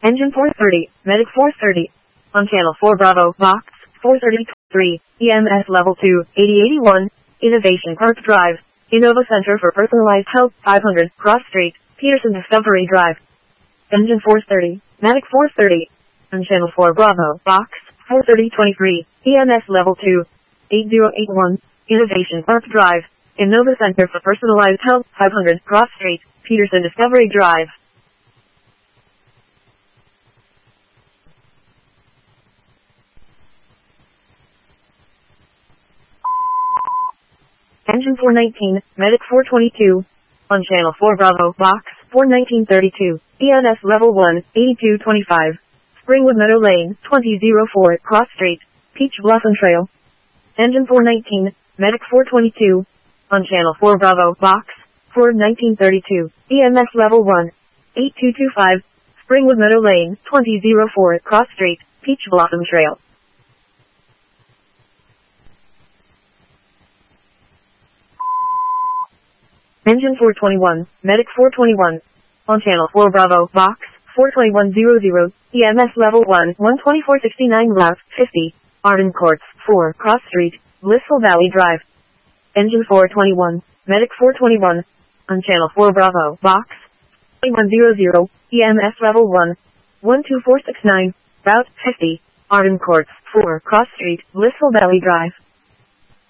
Engine 430, Medic 430. On Channel 4 Bravo, Box 433, EMS Level 2, 8081, Innovation Park Drive, Innova Center for Personalized Health, 500, Cross Street, Peterson Discovery Drive. Engine 430, Medic 430. On Channel 4 Bravo, Box 43023, EMS Level 2, 8081, Innovation Park Drive, Innova Center for Personalized Health, 500, Cross Street, Peterson Discovery Drive. Engine 419, Medic 422. On Channel 4 Bravo, Box 41932, EMS Level 1, 8225. Springwood Meadow Lane, 2004, Cross Street, Peach Blossom Trail. Engine 419, Medic 422. On Channel 4 Bravo, Box 41932, EMS Level 1, 8225. Springwood Meadow Lane, 2004, Cross Street, Peach Blossom Trail. Engine 421, Medic 421. On Channel 4 Bravo, Box 42100, EMS Level 1, 12469 Route 50, Arden Courts, 4, Cross Street, Blissful Valley Drive. Engine 421, Medic 421. On Channel 4 Bravo, Box 2100, EMS Level 1, 12469, Route 50, Arden Courts, 4, Cross Street, Blissful Valley Drive.